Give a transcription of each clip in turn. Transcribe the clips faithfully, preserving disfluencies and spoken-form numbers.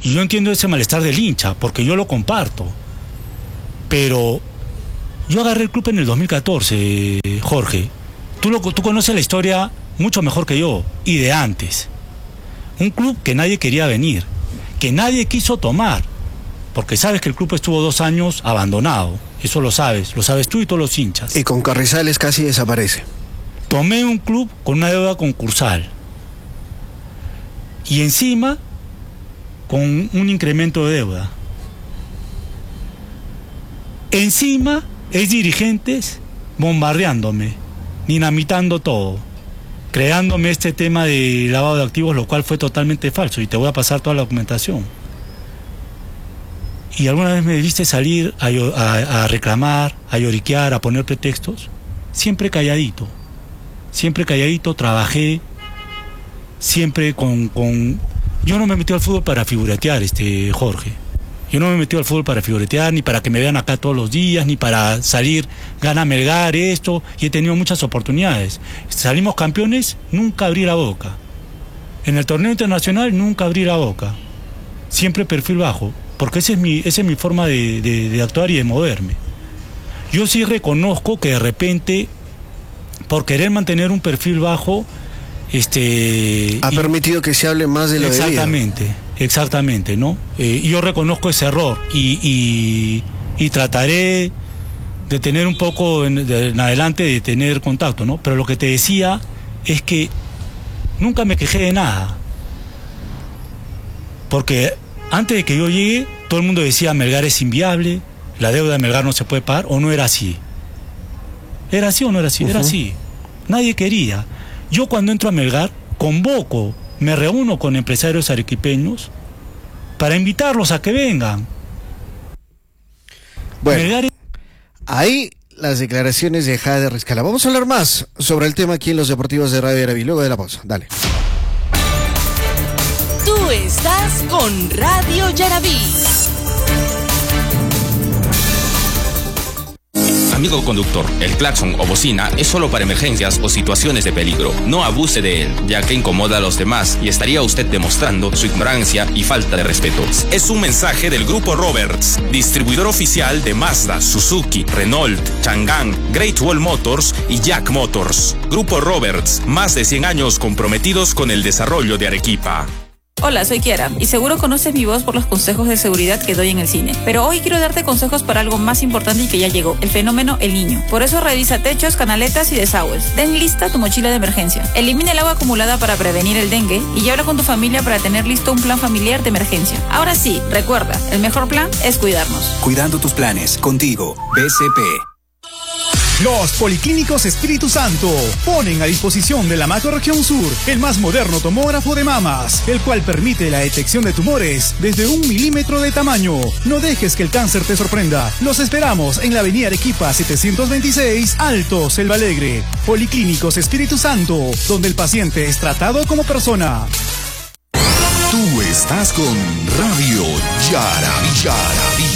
Y yo entiendo ese malestar del hincha, porque yo lo comparto. Pero yo agarré el club en el dos mil catorce, Jorge. Tú, lo, tú conoces la historia mucho mejor que yo, y de antes. Un club que nadie quería venir, que nadie quiso tomar, porque sabes que el club estuvo dos años abandonado. Eso lo sabes, lo sabes tú y todos los hinchas. Y con Carrizales casi desaparece. Tomé un club con una deuda concursal. Y encima, con un incremento de deuda. Encima, es dirigentes bombardeándome, dinamitando todo, creándome este tema de lavado de activos, lo cual fue totalmente falso, y te voy a pasar toda la documentación. ¿Y alguna vez me viste salir a, a, a reclamar, a lloriquear, a poner pretextos? Siempre calladito, siempre calladito, trabajé, siempre con... con... Yo no me metí al fútbol para figuretear, este, Jorge. Yo no me metí al fútbol para figuretear, ni para que me vean acá todos los días, ni para salir, gana Melgar, esto, y he tenido muchas oportunidades. Salimos campeones, nunca abrí la boca. En el torneo internacional, nunca abrí la boca. Siempre perfil bajo, porque esa es mi, esa es mi forma de, de, de actuar y de moverme. Yo sí reconozco que de repente, por querer mantener un perfil bajo, este... ha permitido que se hable más de lo debido. Exactamente. Exactamente, ¿no? Eh, yo reconozco ese error y, y, y trataré de tener un poco en, de, en adelante de tener contacto, ¿no? Pero lo que te decía es que nunca me quejé de nada. Porque antes de que yo llegue, todo el mundo decía Melgar es inviable, la deuda de Melgar no se puede pagar, o no era así. ¿Era así o no era así? Uh-huh. Era así. Nadie quería. Yo cuando entro a Melgar, convoco, me reúno con empresarios arequipeños para invitarlos a que vengan. Bueno, Melgar... ahí las declaraciones de Jade Riscala. Vamos a hablar más sobre el tema aquí en los Deportivos de Radio Yaraví, luego de la pausa. Dale. Tú estás con Radio Yaraví. Amigo conductor, el claxon o bocina es solo para emergencias o situaciones de peligro. No abuse de él, ya que incomoda a los demás y estaría usted demostrando su ignorancia y falta de respeto. Es un mensaje del Grupo Roberts, distribuidor oficial de Mazda, Suzuki, Renault, Chang'an, Great Wall Motors y Jack Motors. Grupo Roberts, más de cien años comprometidos con el desarrollo de Arequipa. Hola, soy Kiara y seguro conoces mi voz por los consejos de seguridad que doy en el cine. Pero hoy quiero darte consejos para algo más importante y que ya llegó, el fenómeno El Niño. Por eso revisa techos, canaletas y desagües. Ten lista tu mochila de emergencia. Elimina el agua acumulada para prevenir el dengue y habla con tu familia para tener listo un plan familiar de emergencia. Ahora sí, recuerda, el mejor plan es cuidarnos. Cuidando tus planes, contigo, B C P. Los Policlínicos Espíritu Santo ponen a disposición de la macrorregión sur el más moderno tomógrafo de mamas, el cual permite la detección de tumores desde un milímetro de tamaño. No dejes que el cáncer te sorprenda. Los esperamos en la avenida Arequipa setecientos veintiséis, Alto, Selva Alegre. Policlínicos Espíritu Santo, donde el paciente es tratado como persona. Tú estás con Radio Yaraví. Yaraví.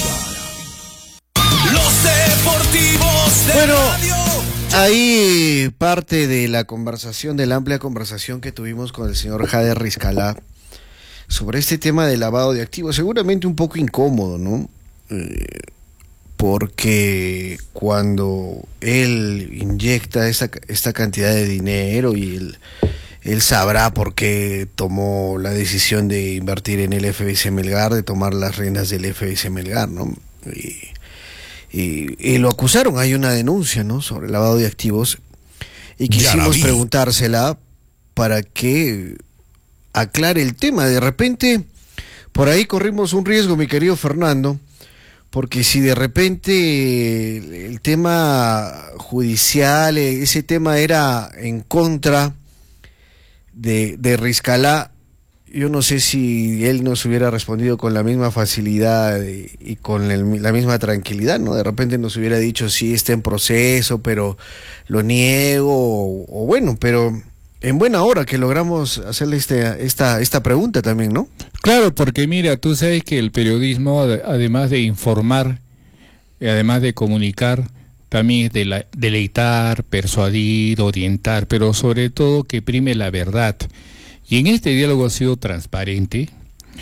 Los deportivos de bueno, Radio. Ahí parte de la conversación, de la amplia conversación que tuvimos con el señor Jade Riscala sobre este tema de lavado de activos, seguramente un poco incómodo, ¿no? Eh, porque cuando él inyecta esta, esta cantidad de dinero y él, él sabrá por qué tomó la decisión de invertir en el F B C Melgar, de tomar las riendas del F B C Melgar, ¿no? Y, Y, y lo acusaron, hay una denuncia, ¿no?, sobre el lavado de activos, y quisimos preguntársela para que aclare el tema. De repente, por ahí corrimos un riesgo, mi querido Fernando, porque si de repente el, el tema judicial, ese tema era en contra de, de Riscala, yo no sé si él nos hubiera respondido con la misma facilidad y, y con el, la misma tranquilidad, ¿no? De repente nos hubiera dicho, sí, está en proceso, pero lo niego, o, o bueno, pero en buena hora que logramos hacerle este, esta, esta pregunta también, ¿no? Claro, porque mira, tú sabes que el periodismo, además de informar, además de comunicar, también es de la, deleitar, persuadir, orientar, pero sobre todo que prime la verdad. Y en este diálogo ha sido transparente.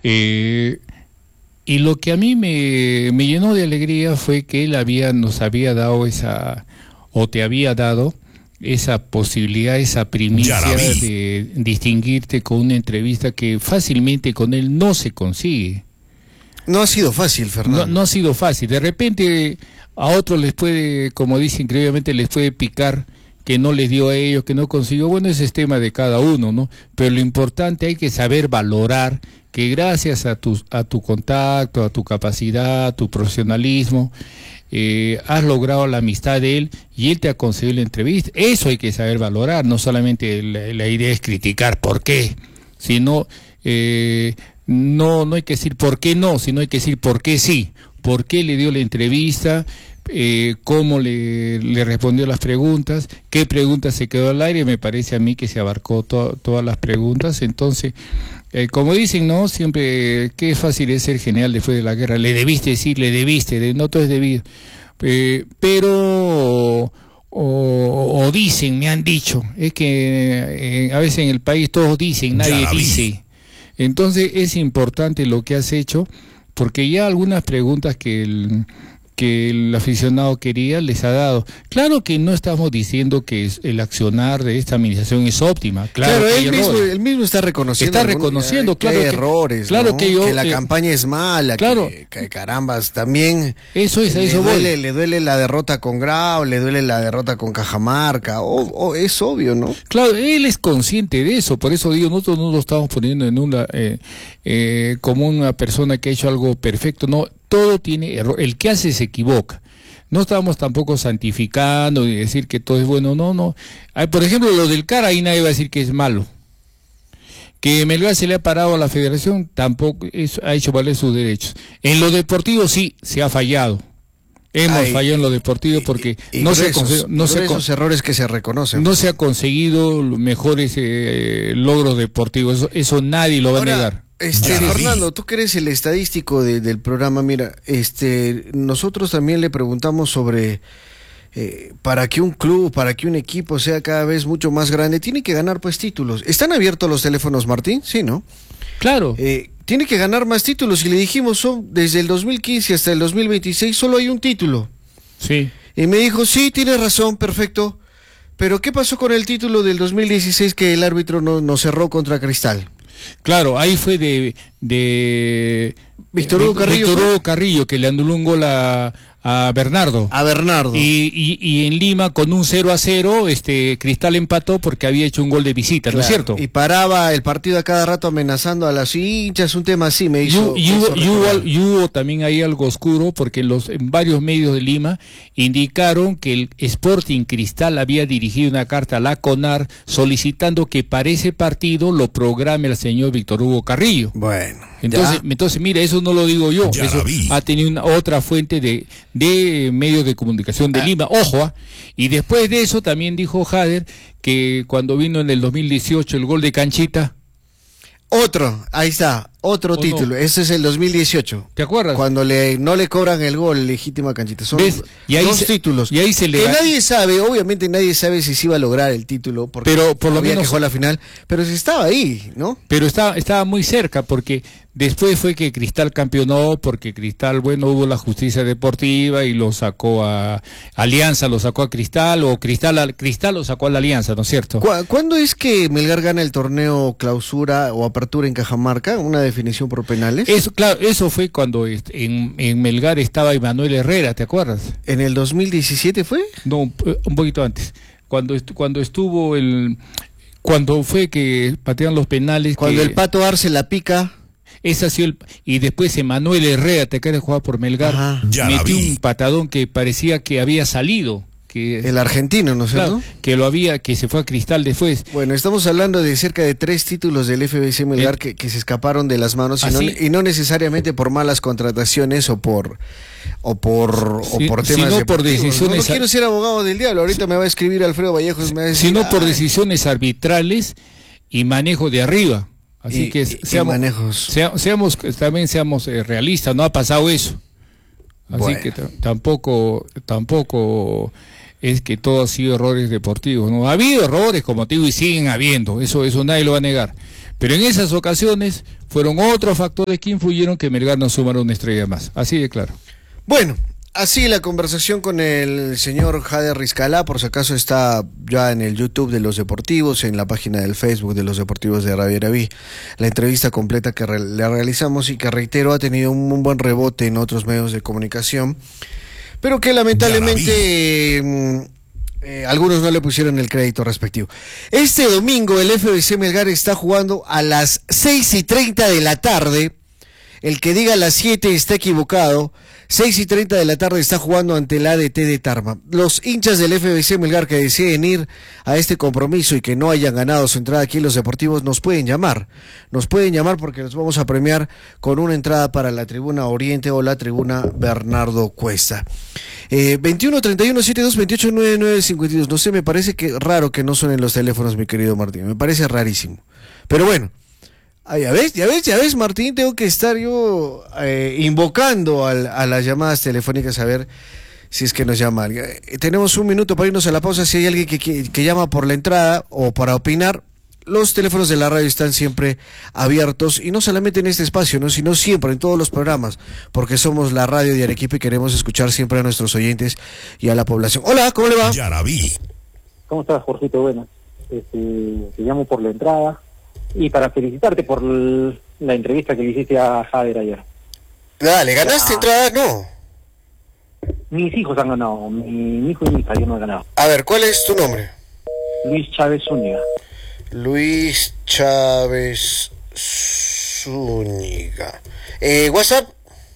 Eh, y lo que a mí me, me llenó de alegría fue que él había, nos había dado esa, o te había dado esa posibilidad, esa primicia de distinguirte con una entrevista que fácilmente con él no se consigue. No ha sido fácil, Fernando. No, no ha sido fácil. De repente a otros les puede, como dice, increíblemente les puede picar que no les dio a ellos, que no consiguió. Bueno, ese es tema de cada uno, ¿no? Pero lo importante, hay que saber valorar que gracias a tu, a tu contacto, a tu capacidad, a tu profesionalismo, eh, has logrado la amistad de él y él te ha concedido la entrevista. Eso hay que saber valorar, no solamente la, la idea es criticar por qué, sino eh, no, no hay que decir por qué no, sino hay que decir por qué sí, por qué le dio la entrevista, eh, cómo le, le respondió las preguntas, qué preguntas se quedó al aire. Me parece a mí que se abarcó to, todas las preguntas. Entonces, eh, como dicen, ¿no? Siempre, qué fácil es ser general después de la guerra. Le debiste decir, le debiste, de, no todo es debido. Eh, pero... O, o dicen, me han dicho, es que eh, a veces en el país todos dicen, nadie dice. Entonces es importante lo que has hecho, porque ya algunas preguntas que el, que el aficionado quería les ha dado. Claro que no estamos diciendo que es, el accionar de esta administración es óptima. Claro, claro, que él, mismo, él mismo está reconociendo. Está reconociendo, algún, claro. Que hay que, errores, claro ¿no? que, yo, que la eh, campaña es mala, claro, que, que carambas, también. Eso es, a le eso duele, voy. Le duele la derrota con Grau, le duele la derrota con Cajamarca, o, o es obvio, ¿no? Claro, él es consciente de eso, por eso digo, nosotros no lo estamos poniendo en una eh, eh, como una persona que ha hecho algo perfecto, no, todo tiene error, el que hace se equivoca. No estamos tampoco santificando y decir que todo es bueno, no, no. Hay, por ejemplo, lo del C A R, ahí nadie va a decir que es malo. Que Melgar se le ha parado a la federación, tampoco es, ha hecho valer sus derechos. En lo deportivo sí, se ha fallado. Hemos Ay, fallado en lo deportivo porque y, y no, gruesos, se, no se esos errores que se reconocen. No se ha conseguido mejores eh, logros deportivos, eso, eso nadie lo va Ahora, a negar. Este, Fernando, tú que eres el estadístico de, del programa, mira, este, nosotros también le preguntamos sobre eh, para que un club, para que un equipo sea cada vez mucho más grande, tiene que ganar pues títulos. ¿Están abiertos los teléfonos, Martín? Sí, ¿no? Claro. Eh, tiene que ganar más títulos y le dijimos, son desde el dos mil quince hasta el dos mil veintiséis solo hay un título. Sí. Y me dijo, sí, tienes razón, perfecto. Pero ¿qué pasó con el título del dos mil dieciséis que el árbitro no, no cerró contra Cristal? Claro, ahí fue de, de Víctor Hugo Carrillo, Víctor Hugo Carrillo que le anuló un gol a, a Bernardo. A Bernardo. Y, y, y en Lima con un cero a cero, este Cristal empató porque había hecho un gol de visita, claro, ¿no es cierto? Y paraba el partido a cada rato amenazando a las hinchas, un tema así me hizo. Y, y, hubo, y, hubo, y hubo también ahí algo oscuro porque los en varios medios de Lima indicaron que el Sporting Cristal había dirigido una carta a la CONAR solicitando que para ese partido lo programe el señor Víctor Hugo Carrillo. Bueno. Entonces, entonces mira, eso no lo digo yo, Ya eso ha tenido una otra fuente de, de medios de comunicación de ah. Lima, ojo, ¿ah? Y después de eso también dijo Jader que cuando vino en el dos mil dieciocho el gol de Canchita. Otro, ahí está, otro título, no? Ese es el dos mil dieciocho. ¿Te acuerdas? Cuando le no le cobran el gol, legítima Canchita. Son y ahí dos se, títulos. Y ahí se le que nadie sabe, obviamente nadie sabe si se iba a lograr el título, porque pero por lo había menos que jugar la final, pero si estaba ahí, ¿no? Pero estaba, estaba muy cerca, porque después fue que Cristal campeonó, porque Cristal, bueno, hubo la justicia deportiva y lo sacó a Alianza, lo sacó a Cristal, o Cristal, a, Cristal lo sacó a la Alianza, ¿no es cierto? ¿Cu ¿Cuándo es que Melgar gana el torneo clausura o apertura en Cajamarca? ¿Una definición por penales? Eso, claro, eso fue cuando en, en Melgar estaba Emanuel Herrera, ¿te acuerdas? ¿En el dos mil diecisiete fue? No, un poquito antes. Cuando, est cuando estuvo el... Cuando fue que patearon los penales... Cuando que, el Pato Arce la pica... Esa sí el, y después Emanuel Herrera, te quedas jugar por Melgar, Ajá, metió un patadón que parecía que había salido. Que, el argentino, ¿no es cierto? Claro, que lo había, que se fue a Cristal después. Bueno, estamos hablando de cerca de tres títulos del F B C Melgar el, que, que se escaparon de las manos y no, y no necesariamente por malas contrataciones o por o por sí, o por temas sino por decisiones. No, no quiero ser abogado del diablo. Ahorita me va a escribir Alfredo Vallejos, me va a decir, sino por decisiones arbitrales y manejo de arriba. Así y, que y, seamos, y manejos. Sea, seamos también seamos eh, realistas. No ha pasado eso. Así bueno. que tampoco tampoco es que todo ha sido errores deportivos, ¿no? Ha habido errores, como te digo, y siguen habiendo, eso eso nadie lo va a negar. Pero en esas ocasiones fueron otros factores que influyeron que Melgar no sumara una estrella más. Así de claro. Bueno, así la conversación con el señor Jader Rizkalá, por si acaso está ya en el YouTube de Los Deportivos, en la página del Facebook de Los Deportivos de Radio Yaraví, la entrevista completa que re le realizamos y que, reitero, ha tenido un, un buen rebote en otros medios de comunicación, pero que lamentablemente eh, eh, algunos no le pusieron el crédito respectivo. Este domingo el F B C Melgar está jugando a las seis y treinta de la tarde. El que diga a las siete está equivocado. seis y treinta de la tarde está jugando ante el A D T de Tarma. Los hinchas del F B C Melgar que deseen ir a este compromiso y que no hayan ganado su entrada aquí en Los Deportivos nos pueden llamar. Nos pueden llamar porque los vamos a premiar con una entrada para la tribuna Oriente o la tribuna Bernardo Cuesta. Eh, veintiuno treinta y uno setenta y dos veintiocho noventa y nueve cincuenta y dos. No sé, me parece que raro que no suenen los teléfonos, mi querido Martín. Me parece rarísimo. Pero bueno. Ah, ya ves, ya ves, ya ves, Martín, tengo que estar yo eh, invocando al, a las llamadas telefónicas a ver si es que nos llama alguien. Eh, tenemos un minuto para irnos a la pausa. Si hay alguien que, que, que llama por la entrada o para opinar, los teléfonos de la radio están siempre abiertos, y no solamente en este espacio, ¿no?, sino siempre en todos los programas, porque somos la radio de Arequipa y queremos escuchar siempre a nuestros oyentes y a la población. Hola, ¿cómo le va? Yaraví. ¿Cómo estás, Jorgito? Bueno, este, te llamo por la entrada y para felicitarte por l- la entrevista que le hiciste a Jader ayer. Dale, ¿ganaste ah. entrada? No. Mis hijos han ganado, mi, mi hijo y mi hija, yo no he ganado. A ver, ¿cuál es tu nombre? Luis Chávez Zúñiga. Luis Chávez Zúñiga. Eh, ¿WhatsApp?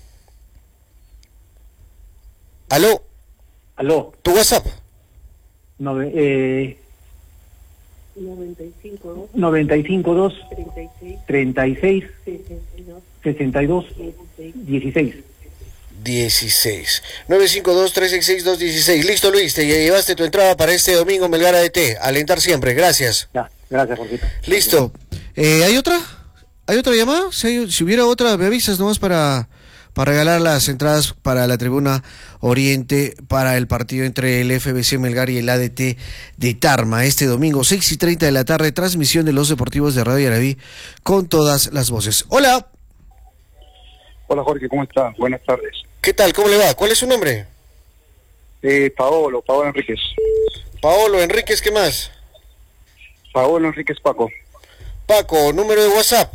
¿Aló? ¿Aló? ¿Tu WhatsApp? No, eh... noventa y cinco dos treinta y seis sesenta y dos dieciséis. dieciséis. nueve cinco dos tres seis seis dos uno seis. Listo, Luis, te llevaste tu entrada para este domingo Melgar A D T. Alentar siempre, gracias. Ya, gracias, Jorgito. Listo. Eh, ¿Hay otra? ¿Hay otra llamada? Si, hay, si hubiera otra, me avisas nomás para, para regalar las entradas para la tribuna Oriente para el partido entre el F B C Melgar y el A D T de Tarma. Este domingo, seis y treinta de la tarde, transmisión de Los Deportivos de Radio Yaraví con todas las voces. Hola. Hola, Jorge, ¿cómo estás? Buenas tardes. ¿Qué tal? ¿Cómo le va? ¿Cuál es su nombre? Eh, Paolo, Paolo Enríquez. Paolo Enríquez, ¿qué más? Paolo Enríquez Paco. Paco, número de WhatsApp.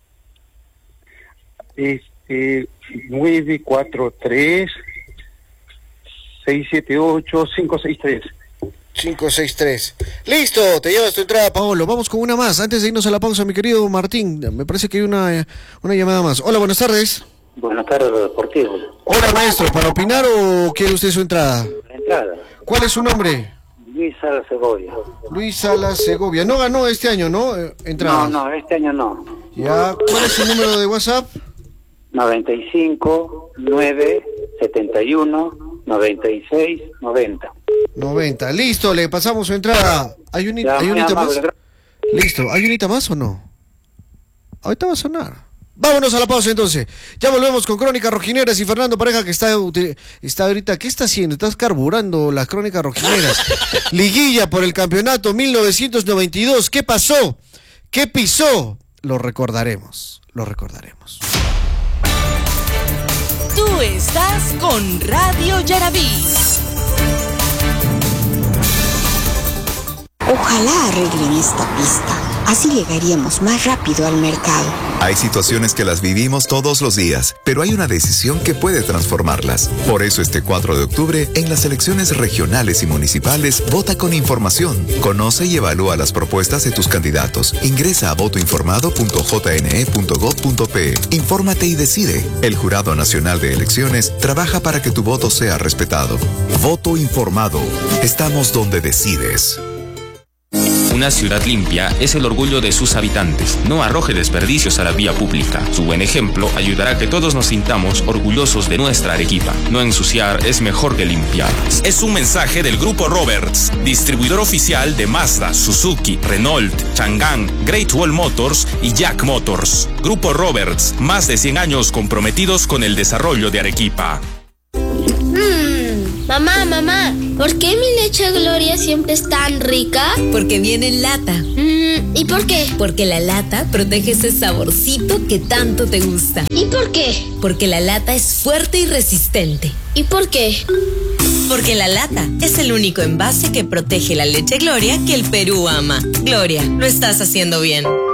Este, nueve cuatro tres seis siete ocho cinco seis tres. cinco seis tres. Listo, te llevas tu entrada, Paolo. Vamos con una más. Antes de irnos a la pausa, mi querido Martín, me parece que hay una, una llamada más. Hola, buenas tardes. Buenas tardes, los deportivos. Hola, maestro, ¿para opinar o quiere usted su entrada? La entrada. ¿Cuál es su nombre? Luis Salas Segovia. Luis Salas Segovia. No ganó este año, ¿no? Entrada. No, no, este año no. Ya, ¿cuál es su número de WhatsApp? noventa y cinco nueve setenta y uno noventa y seis noventa. noventa. Listo, le pasamos su entrada. ¿Hay un ya, ¿hay unita más? Amable. Listo, ¿hay unita más o no? Ahorita va a sonar. Vámonos a la pausa entonces. Ya volvemos con Crónicas Rojineras y Fernando Pareja, que está, está ahorita. ¿Qué está haciendo? Estás carburando las Crónicas Rojineras. Liguilla por el campeonato mil novecientos noventa y dos. ¿Qué pasó? ¿Qué pisó? Lo recordaremos. Lo recordaremos. Tú estás con Radio Yaraví. Ojalá arreglen esta pista. Así llegaríamos más rápido al mercado. Hay situaciones que las vivimos todos los días, pero hay una decisión que puede transformarlas. Por eso este cuatro de octubre, en las elecciones regionales y municipales, vota con información. Conoce y evalúa las propuestas de tus candidatos. Ingresa a voto informado punto j n e punto gob punto pe. Infórmate y decide. El Jurado Nacional de Elecciones trabaja para que tu voto sea respetado. Voto informado. Estamos donde decides. Una ciudad limpia es el orgullo de sus habitantes. No arroje desperdicios a la vía pública. Su buen ejemplo ayudará a que todos nos sintamos orgullosos de nuestra Arequipa. No ensuciar es mejor que limpiar. Es un mensaje del Grupo Roberts, distribuidor oficial de Mazda, Suzuki, Renault, Chang'an, Great Wall Motors y Jack Motors. Grupo Roberts, más de cien años comprometidos con el desarrollo de Arequipa. Mmm, Mamá, mamá, ¿por qué mi leche Gloria siempre es tan rica? Porque viene en lata. Mm, ¿Y por qué? Porque la lata protege ese saborcito que tanto te gusta. ¿Y por qué? Porque la lata es fuerte y resistente. ¿Y por qué? Porque la lata es el único envase que protege la leche Gloria que el Perú ama. Gloria, lo estás haciendo bien.